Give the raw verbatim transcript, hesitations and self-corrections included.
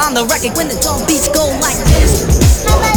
on the record when the drum beats go like this.